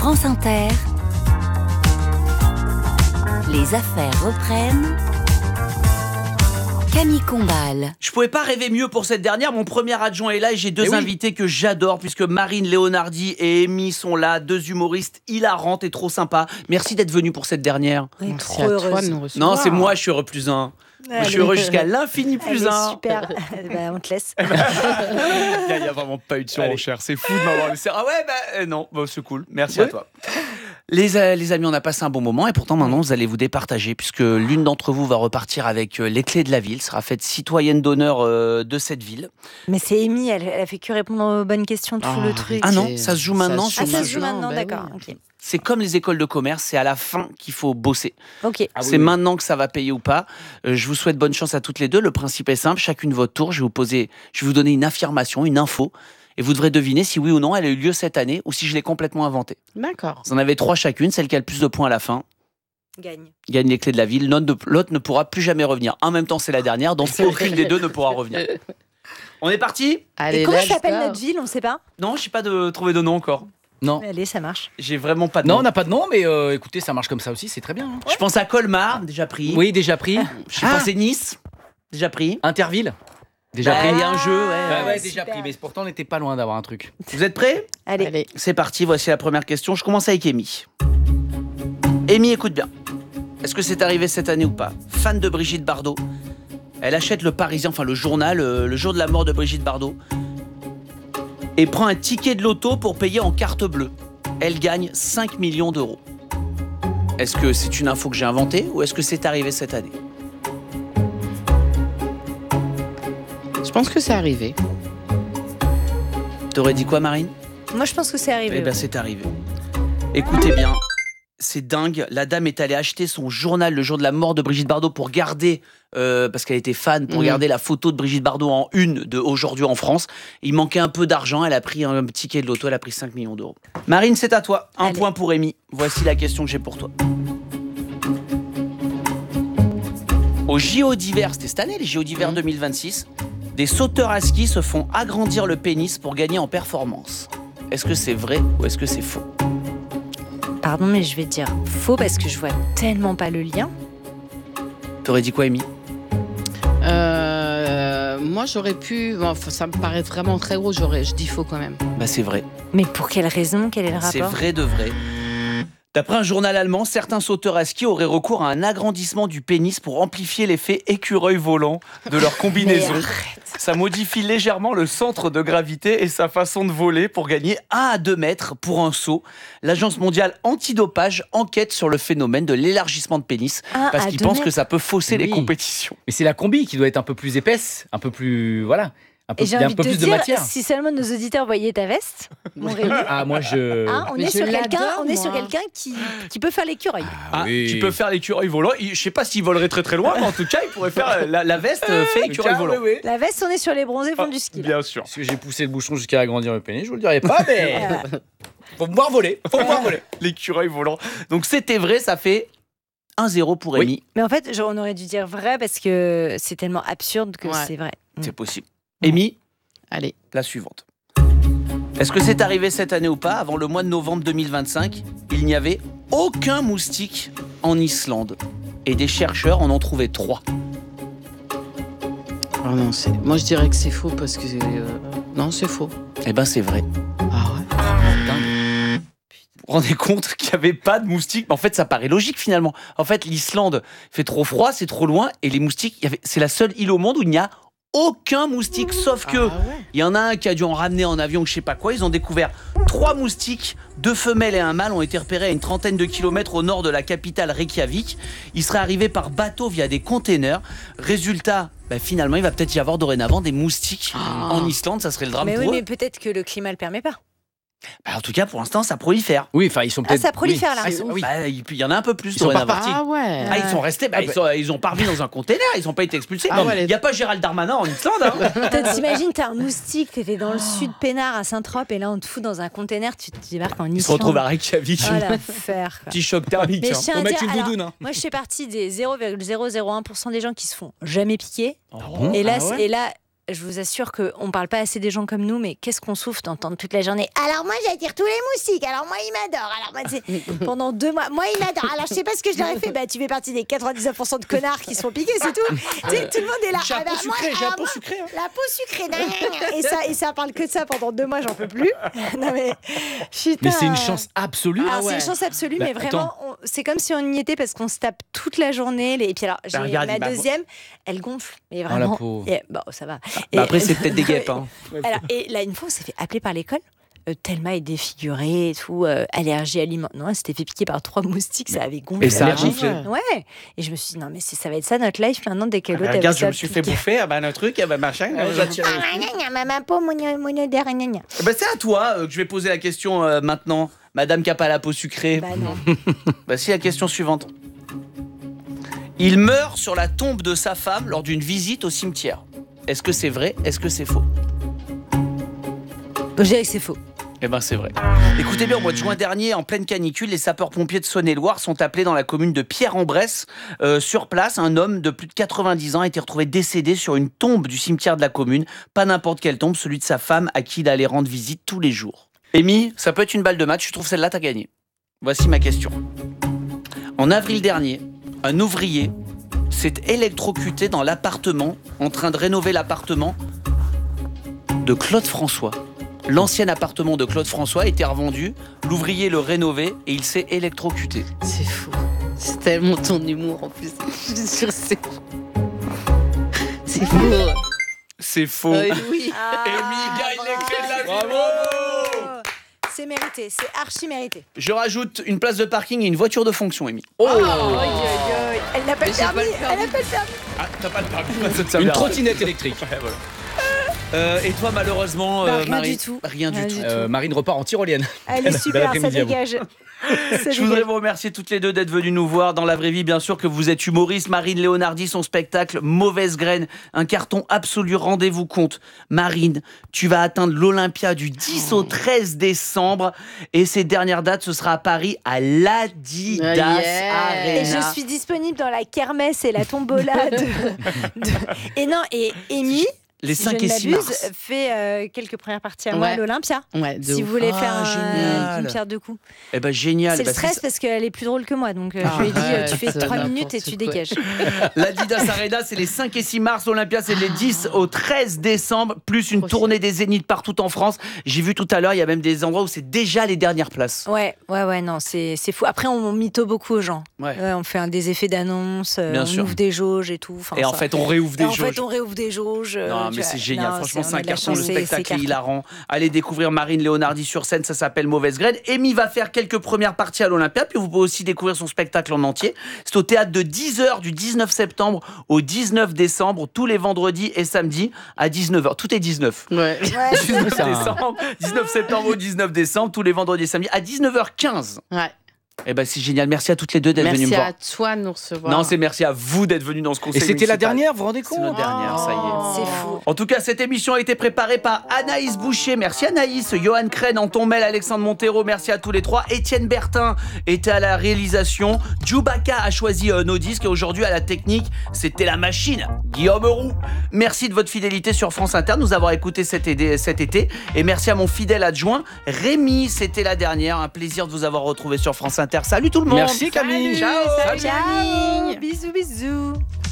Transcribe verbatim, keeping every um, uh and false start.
France Inter, les affaires reprennent. Camille Combal. Je pouvais pas rêver mieux pour cette dernière. Mon premier adjoint est là et j'ai deux oui. invités que j'adore puisque Marine Leonardi et Amy sont là, deux humoristes hilarantes et trop sympas. Merci d'être venus pour cette dernière. Oui, Merci trop à heureuse. toi de nous recevoir. Non, c'est moi, je suis heureux plus un. Moi, je suis heureux jusqu'à l'infini plus Elle est un. super. Bah, on te laisse. Il n'y a, a vraiment pas eu de surenchère. C'est fou de m'avoir laissé. Ah ouais, bah euh, non, bon, c'est cool. Merci Ouais. à toi. Les, euh, les amis, on a passé un bon moment et pourtant maintenant vous allez vous départager puisque l'une d'entre vous va repartir avec euh, les clés de la ville, sera faite citoyenne d'honneur euh, de cette ville. Mais c'est Amy, elle, elle a fait que répondre aux bonnes questions, tout Ah, le truc. Ah non, ça se joue maintenant sur Ah, ça ce se joue jeu. maintenant, bah d'accord. oui. Ok. C'est comme les écoles de commerce, c'est à la fin qu'il faut bosser. Ok. Ah oui, c'est oui. maintenant que ça va payer ou pas. Euh, je vous souhaite bonne chance à toutes les deux. Le principe est simple, chacune votre tour. Je vais vous poser, je vais vous donner une affirmation, une info, et vous devrez deviner si oui ou non elle a eu lieu cette année ou si je l'ai complètement inventée. D'accord. Vous en avez trois chacune, celle qui a le plus de points à la fin Gagne. gagne les clés de la ville. L'autre ne, l'autre ne pourra plus jamais revenir. En même temps, c'est la dernière, donc aucune des deux ne pourra revenir. On est parti ? Allez, Et comment let's s'appelle go. notre ville, on sait pas. Non, je n'ai pas de, trouvé de nom encore. Non. Allez, ça marche. J'ai vraiment pas de Non, nom. on n'a pas de nom, mais euh, écoutez, ça marche comme ça aussi, c'est très bien. hein. Je pense à Colmar, déjà pris. Oui, déjà pris. J'ai pensé Nice, déjà pris. Interville, déjà Bah, pris. il y a un jeu, ouais. Bah ouais, super. déjà pris, mais pourtant on n'était pas loin d'avoir un truc. Vous êtes prêts ? Allez. Allez. C'est parti, voici la première question. Je commence avec Amy. Amy, écoute bien. Est-ce que c'est arrivé cette année ou pas ? Fan de Brigitte Bardot, elle achète le Parisien, enfin le journal, euh, le jour de la mort de Brigitte Bardot, et prend un ticket de loto pour payer en carte bleue. Elle gagne cinq millions d'euros. Est-ce que c'est une info que j'ai inventée ou est-ce que c'est arrivé cette année ? Je pense que c'est arrivé. T'aurais dit quoi, Marine ? Moi, je pense que c'est arrivé. Eh bien, c'est arrivé. Écoutez bien, c'est dingue. La dame est allée acheter son journal le jour de la mort de Brigitte Bardot pour garder, euh, parce qu'elle était fan, pour Mhm. garder la photo de Brigitte Bardot en une de Aujourd'hui en France. Il manquait un peu d'argent. Elle a pris un ticket de loto. Elle a pris cinq millions d'euros. Marine, c'est à toi. Un Allez. point pour Amy. Voici la question que j'ai pour toi. Aux J O d'hiver, c'était cette année, les J O d'hiver Mhm. deux mille vingt-six, des sauteurs à ski se font agrandir le pénis pour gagner en performance. Est-ce que c'est vrai ou est-ce que c'est faux ? Pardon, mais je vais dire faux parce que je vois tellement pas le lien. T'aurais dit quoi, Amy ? Euh, moi, j'aurais pu. Bon, enfin, ça me paraît vraiment très gros. J'aurais, je dis faux quand même. Bah c'est vrai. Mais pour quelle raison ? Quel est le rapport ? C'est vrai de vrai. D'après un journal allemand, certains sauteurs à ski auraient recours à un agrandissement du pénis pour amplifier l'effet écureuil volant de leur combinaison. Mais arrête. Ça modifie légèrement le centre de gravité et sa façon de voler pour gagner un à deux mètres pour un saut. L'Agence mondiale antidopage enquête sur le phénomène de l'élargissement de pénis Un parce à qu'ils deux pensent que mètres. ça peut fausser les Oui. compétitions. Mais c'est la combi qui doit être un peu plus épaisse, un peu plus. Voilà. Un peu, Et j'ai il y a envie un peu de te plus de dire, matière. si seulement nos auditeurs voyaient ta veste, mon Rémi, Ah, moi je. hein, on, Mais est je sur quelqu'un, l'adore, on est sur moi. quelqu'un qui, qui peut faire l'écureuil. Ah, oui. Tu peux faire l'écureuil volant. Il- Je sais pas s'il volerait très très loin, mais en tout cas, il pourrait faire la, la veste euh, fait écureuil volant. Oui, oui. La veste, on est sur les bronzés font du ski. là. Bien sûr. Parce que j'ai poussé le bouchon jusqu'à agrandir le pénis, je vous le dirai pas, mais. Faut me voir voler. Faut me voir voler. L'écureuil volant. Donc c'était vrai, ça fait un zéro pour Oui. Amy. Mais en fait, genre, on aurait dû dire vrai parce que c'est tellement absurde que Ouais. c'est vrai. Mm. C'est possible. Amy, Allez. la suivante. Est-ce que c'est arrivé cette année ou pas ? Avant le mois de novembre deux mille vingt-cinq, il n'y avait aucun moustique en Islande. Et des chercheurs en ont trouvé trois. Oh non, c'est. Moi, je dirais que c'est faux parce que. euh, Non, c'est faux. Eh ben c'est vrai. Ah ouais. Dingue. Vous vous rendez compte qu'il n'y avait pas de moustiques ? En fait, ça paraît logique finalement. En fait, l'Islande fait trop froid, c'est trop loin. Et les moustiques, il y avait... c'est la seule île au monde où il n'y a aucun moustique. Sauf que... Ah ouais. Il y en a un qui a dû en ramener en avion, je sais pas quoi. Ils ont découvert trois moustiques, deux femelles et un mâle ont été repérés à une trentaine de kilomètres au nord de la capitale Reykjavik. Ils seraient arrivés par bateau via des containers. Résultat, bah, finalement, il va peut-être y avoir dorénavant des moustiques Ah. en Islande. Ça serait le drame Mais pour oui, eux. mais peut-être que le climat le permet pas. Bah, en tout cas, pour l'instant, ça prolifère. Oui, enfin, ils sont Ah, peut-être. ça prolifère oui. là. Ah, ils sont- oui. Bah, il il y en a un peu plus Ils sont pas dorénavant. partis. Ah ouais. Ah, ils sont restés, bah, Ah, ils, bah. sont, ils ont pas remis dans un container, ils ont pas été expulsés. Ah Non, ouais, il n'y a pas Gérald Darmanin en Islande. Hein. Peut-être t'imagines, t'as un moustique, t'étais dans le sud peinard à Saint-Trope et là on te fout dans un conteneur, tu te débarques en Islande. Ils se retrouvent à Reykjavik. Oh l'enfer, quoi. Petit choc thermique. Mais hein. je tiens Faut à mettre dire, une alors, doudoune. Hein. moi je fais partie des zéro virgule zéro zéro un pour cent des gens qui se font jamais piquer. Oh bon Et là, Ah ouais c'est- et là je vous assure qu'on parle pas assez des gens comme nous, mais qu'est-ce qu'on souffre d'entendre toute la journée. Alors moi, j'attire tous les moustiques. Alors moi, il m'adore. Alors moi, c'est pendant deux mois, moi, il m'adore. Alors je sais pas ce que je leur ai fait. Bah, tu fais partie des quatre-vingt-dix-neuf pour cent de connards qui se font piquer, c'est tout. Tu sais, tout le monde est là. J'ai un Ah bah, pot moi, sucré, j'ai un alors pot moi, sucré. hein. La peau sucrée. gna, gna, gna. Et ça, et ça parle que de ça pendant deux mois, j'en peux plus. Non mais putain. Mais c'est une chance absolue. Alors, Ah ouais. C'est une chance absolue, Bah, mais vraiment, on- c'est comme si on y était parce qu'on se tape toute la journée. Les... Et puis alors, j'ai Bah, regarde, ma il m'a- deuxième, elle gonfle, mais la vraiment. pauvre. Et- bon, ça va. Et- Bah après, c'est peut-être des guêpes. Hein. Alors, et là, une fois, on s'est fait appeler par l'école. Euh, Thelma est défigurée et tout, euh, allergie alimentaire. Non, elle s'était fait piquer par trois moustiques, ça avait gonflé. Et ça a Allergie. gonflé. Ouais. Et je me suis dit, non, mais c'est- ça va être ça notre life maintenant dès que Ah bah, l'autre. elle regarde, va je me se suis fait piquer. bouffer, ah bah, un truc, ah bah, machin. Ouais, j'attire les Ah, gna, gna, ma- ma peau, mon, mon odeur, gna, gna. Eh ben, c'est à toi euh, que je vais poser la question euh, maintenant. Madame qui n'a pas la peau sucrée. Bah non. Bah si, la question suivante. Il meurt sur la tombe de sa femme lors d'une visite au cimetière. Est-ce que c'est vrai? Est-ce que c'est faux? Bon, je dirais que c'est faux. Eh ben c'est vrai. Écoutez bien, au mois de juin dernier, en pleine canicule, les sapeurs-pompiers de Saône-et-Loire sont appelés dans la commune de Pierre-en-Bresse. Euh, sur place, un homme de plus de quatre-vingt-dix ans a été retrouvé décédé sur une tombe du cimetière de la commune. Pas n'importe quelle tombe, celui de sa femme à qui il allait rendre visite tous les jours. Amy, ça peut être une balle de match, je trouve celle-là, t'as gagné. Voici ma question. En avril dernier, un ouvrier s'est électrocuté dans l'appartement, en train de rénover l'appartement de Claude François. L'ancien appartement de Claude François a été revendu, l'ouvrier le rénovait et il s'est électrocuté. C'est fou. C'est tellement ton humour en plus. Je suis sûre que c'est C'est fou. C'est faux. Euh, oui. Ah, Amy gagne les bravo. clés de la vie. Bravo. C'est mérité, c'est archi mérité. Je rajoute une place de parking et une voiture de fonction, Amy. Oh, Aïe, aïe, aïe. Elle n'a pas le Mais j'ai pas permis. le permis. Elle n'a pas le permis. Ah, t'as pas le permis. Ça te Une servira. trottinette électrique. Ouais, voilà. Euh, et toi, malheureusement, Bah, euh, rien Marie du tout. Rien du Rien tout. du Euh, Marine repart en tyrolienne. Elle est Belle super, ça après-midi à vous. dégage. Ça Je voudrais dégage. vous remercier toutes les deux d'être venues nous voir. Dans la vraie vie, bien sûr que vous êtes humoriste. Marine Léonardi, son spectacle Mauvaise Graine, un carton absolu. Rendez-vous compte. Marine, tu vas atteindre l'Olympia du dix au treize décembre. Et ces dernières dates, ce sera à Paris, à l'Adidas Ah, yeah. Arena. Et je suis disponible dans la kermesse et la tombola de. de- Et non, et Amy, Les si cinq je et ne six m'abuse, mars. fait euh, quelques premières parties à moi Ouais. à l'Olympia. Ouais, de Si ouf. vous voulez Ah, faire un- génial. une pierre de coups. Eh ben génial. C'est Bah, le stress parce qu'elle est plus drôle que moi. Donc euh, Ah, je lui ai dit, euh, tu arrête, fais trois n'importe minutes et tu quoi. dégages. L'Adidas Arena, c'est les cinq et six mars. L'Olympia, c'est les dix au treize décembre. Plus une Trop tournée des Zéniths partout en France. J'ai vu tout à l'heure, il y a même des endroits où c'est déjà les dernières places. Ouais, ouais, ouais, non, c'est c'est fou. Après, on mytho beaucoup aux gens. Ouais. Ouais, on fait un, des effets d'annonce, euh, Bien on sûr. ouvre des jauges et tout. Enfin, Et en ça- fait, on réouvre Et des en jauges. fait, on réouvre des jauges. euh, Non, tu mais vois. c'est génial. Non, Franchement, c'est- c'est on un a de la carton. Le chance, c'est- spectacle c'est est carton. hilarant. Allez découvrir Marine Léonardi sur scène. Ça s'appelle Mauvaise Graine. Amy va faire quelques premières parties à l'Olympia. Puis vous pouvez aussi découvrir son spectacle en entier. C'est au théâtre de dix heures du dix-neuf septembre au dix-neuf décembre, tous les vendredis et samedis à dix-neuf heures. Tout est dix-neuf. Ouais. Ouais, dix-neuf C'est un- décembre, dix-neuf septembre au dix-neuf décembre, tous les vendredis et samedis à dix-neuf heures quinze. Ouais. Eh ben c'est génial. Merci à toutes les deux d'être venues me Merci voir. à toi de nous recevoir. Non, c'est merci à vous d'être venus dans ce Et conseil c'était la municipal. dernière, vous vous rendez C'est compte notre dernière, ça y est. c'est fou. En tout cas, cette émission a été préparée par Anaïs Boucher. Merci Anaïs, Johan Crène, Anton Mel, Alexandre Montero. Merci à tous les trois. Étienne Bertin était à la réalisation. Djoubaka a choisi euh, nos disques et aujourd'hui à la technique, c'était la machine. Guillaume Roux. Merci de votre fidélité sur France Inter, nous avoir écoutés cet, été- cet été. Et merci à mon fidèle adjoint Rémi. C'était la dernière. Un plaisir de vous avoir retrouvé sur France Inter. Salut tout le monde. Merci Camille. Ciao. Salut. Ciao, bisous, bisous.